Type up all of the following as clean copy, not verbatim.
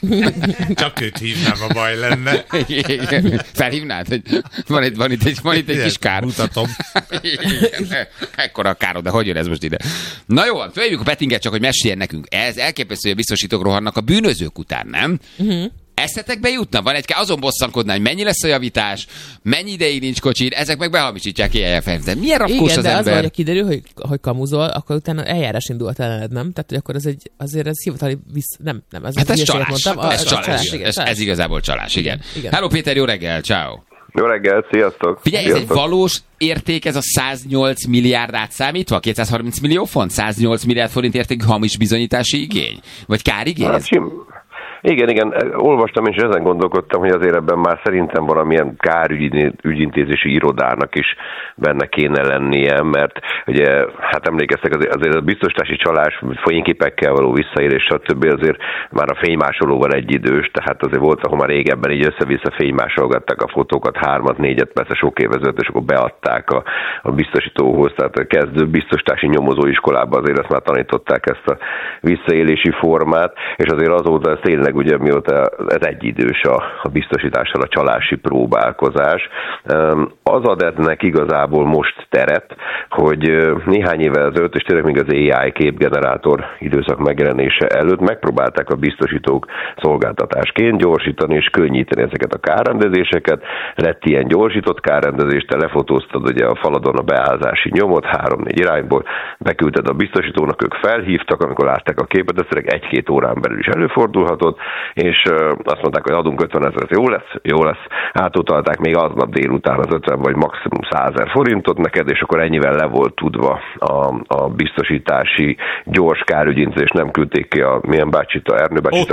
Csak őt hívnám, a baj lenne. Felhívnád, hogy van itt egy kis kár. Mutatom. Ekkora a károd, de hogy jön ez most ide? Na jó, följük a Pettinget, csak hogy meséljen nekünk. Ez elképesztő, hogy a biztosítók rohannak a bűnözők után, nem? Eszetekbe jutna? Van azon bosszankodna, hogy mennyi lesz a javítás, mennyi ideig nincs kocsid, ezek meg behamisítják éjjel-fel. De milyen rakkós igen, az de ember? az van, hogy kiderül, hogy kamuzol, akkor utána eljárás indult ellened, nem? Tehát, hogy akkor azért ez hivatali nem, ez csalás. mondtam. Ez igazából csalás, igen. Hello Péter, jó reggel, ciao. Jó reggel, sziasztok! Figyelj, ez egy valós érték, ez a 108 milliárd átszámítva? 230 millió font? 108 milliárd forint értékű hamis bizonyítási igény? Vagy kárigény? Igen, olvastam és ezen gondolkodtam, hogy azért ebben már szerintem valamilyen kárügyintézési irodának is benne kéne lennie, mert ugye, hát emlékeztek, azért a biztosítási csalás, folyénképekkel való visszaérés, stb. Azért már a fénymásolóval egyidős, tehát azért volt, ahol már régebben így össze-vissza fénymásolgatták a fotókat, 3-4 persze sok évezőt, és akkor beadták a biztosítóhoz, tehát a kezdő biztosítási nyomozóiskolában azért ezt már tanították, ezt a visszaélési formát, és azért azóta ez tényleg ugye mióta ez egyidős a biztosítással a csalási próbálkozás. Az ad ennek igazából most teret, hogy néhány évvel ezelőtt, és tényleg még az AI képgenerátor időszak megjelenése előtt megpróbálták a biztosítók szolgáltatásként gyorsítani és könnyíteni ezeket a kárrendezéseket. Lett ilyen gyorsított kárrendezés, te lefotóztad ugye a faladon a beállzási nyomot 3-4 irányból, beküldted a biztosítónak, ők felhívtak, amikor látták a képet, ez tényleg 1-2 órán belül is előfordulhatott, és azt mondták, hogy adunk 50 000, jó lesz. Átutalták még aznap délután az 50 vagy maximum 100 000 forintot neked, és akkor ennyivel le volt tudva a biztosítási gyors kárügyintézés, nem küldték ki a milyen bácsit, a Ernő bácsit.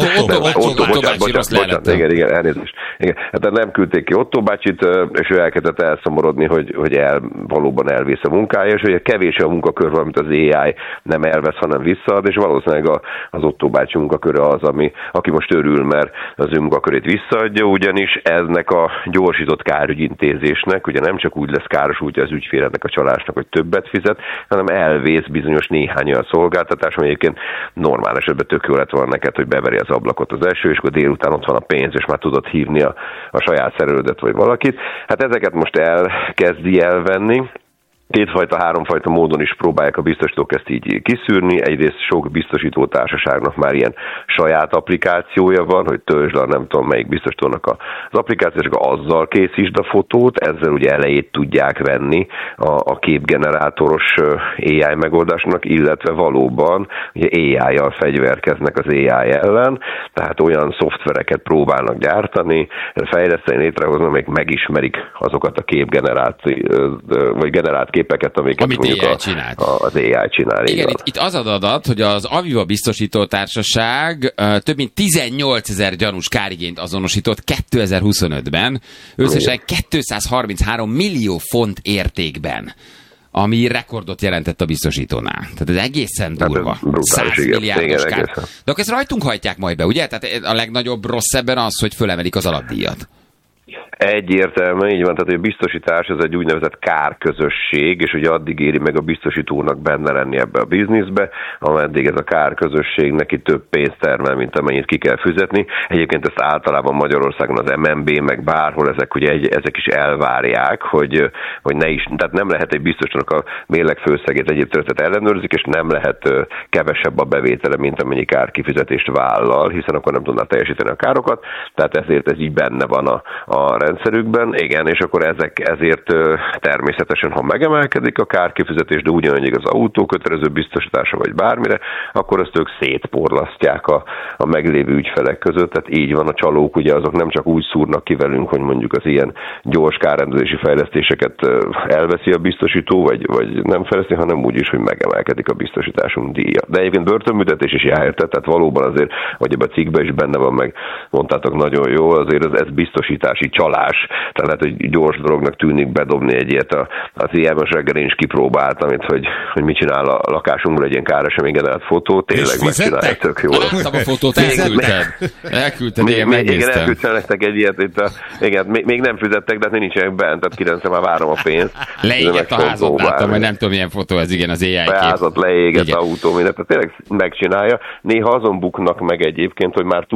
Bocsánat, igen, elnézést. Igen, hát nem küldték ki Otto bácsit, és ő elkezdett elszomorodni, hogy valóban elvész a munkája, és hogy kevés a munkakör, amit az AI nem elvesz, hanem visszaad, és valószínűleg az Otto bácsi munkaköre az, aki most örül, mert az ő munkakörét visszaadja, ugyanis eznek a gyorsított kárügyintézésnek, ugye nem csak úgy lesz káros útja az ügyfélednek a csalásnak, hogy többet fizet, hanem elvész bizonyos néhány olyan szolgáltatás, ami egyébként normál esetben tök jó lett volna neked, hogy beveri az ablakot az eső, és akkor délután ott van a pénz, és már tudod hívni a saját szerelődet vagy valakit. Hát ezeket most elkezdi elvenni. Háromfajta módon is próbálják a biztosítók ezt így kiszűrni. Egyrészt sok biztosító társaságnak már ilyen saját applikációja van, hogy töltsd le, nem tudom melyik biztosítónak az applikáció, és akkor azzal készítsd a fotót, ezzel ugye elejét tudják venni a képgenerátoros AI megoldásnak, illetve valóban ugye AI-jal fegyverkeznek az AI ellen, tehát olyan szoftvereket próbálnak gyártani, fejleszteni, létrehozni, amelyek megismerik azokat a vagy generált képeket, amiket mondjuk az AI csinál. Igen, itt az az adat, hogy az Aviva biztosító társaság több mint 18 000 gyanús kárigényt azonosított 2025-ben, összesen 233 millió font értékben, ami rekordot jelentett a biztosítónál. Tehát ez egészen durva. 100 milliárdos kár. De akkor ezt rajtunk hajtják majd be, ugye? Tehát a legnagyobb rossz ebben az, hogy fölemelik az alapdíjat. Egyértelműen így van, tehát a biztosítás ez egy úgynevezett kárközösség, és ugye addig éri meg a biztosítónak benne lenni ebbe a bizniszbe, ameddig ez a kárközösség neki több pénzt termel, mint amennyit ki kell fizetni. Egyébként ezt általában Magyarországon az MNB, meg bárhol ezek is elvárják, hogy ne is, tehát nem lehet egy biztosnak a mérleg főszegét egyéb területet ellenőrzik, és nem lehet kevesebb a bevétele, mint amennyi kárkifizetést vállal, hiszen akkor nem tudná teljesíteni a károkat, tehát ezért ez így benne van a rendszerükben, igen, és akkor ezért természetesen, ha megemelkedik a kárkifizetés, de ugyanannyi az autó kötelező biztosítása, vagy bármire, akkor azt ők szétporlasztják a meglévő ügyfelek között, tehát így van, a csalók ugye azok nem csak úgy szúrnak ki velünk, hogy mondjuk az ilyen gyors kárrendezési fejlesztéseket elveszi a biztosító, vagy nem fejleszti, hanem úgy is, hogy megemelkedik a biztosításunk díja. De egyébként börtönbüntetés is jár, tehát valóban azért, hogy ebben a cikkben is benne van, meg mondtátok nagyon jó, azért ez biztosítási csalás. Tehát lehet, hogy gyors dolognak tűnik bedobni egy ilyet. Az ilyen most reggel én is kipróbáltam, hogy mit csinál a lakásunkból egy ilyen káresemény generált fotó. Tényleg megcsinálják, tök jól. Láttam a fotót, elküldted, igen, megnéztem. Igen, elküldtem nektek egy ilyet, igen, még nem fizettek, de nincsenek bent, tehát kirendzem, már várom a pénzt. Leégett a házat, láttam, hogy nem tudom, milyen fotó ez, igen, az AI kép. Házat leégett, autó, mindent, tehát tényleg megcsinálja. Néha azon buknak meg egyébként, hogy már